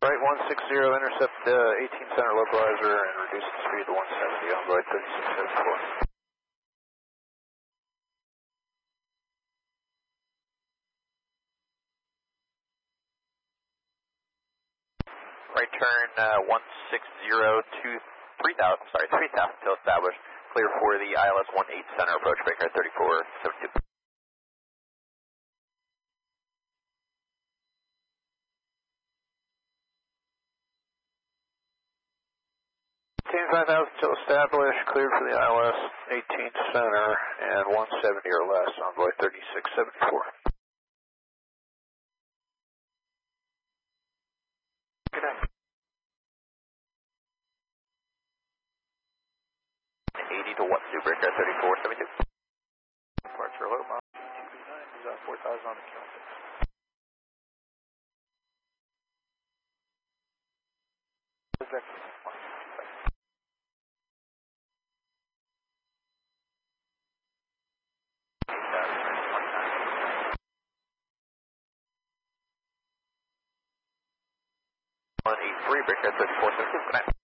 Right 160, intercept 18 center localizer and reduce the speed to 170 on Lloyd 3674. Right turn 160 to 3000, sorry, 3000 till established. Clear for the ILS 18 center approach breaker 3472. 5000 till established, cleared for the ILS 18 center and 170 or less on Lloyd 3674. Good night. 80 to 12 breaker 3472. Departure low mile 239 is 4000 on the count. On a 3 breaker 3472. Good night.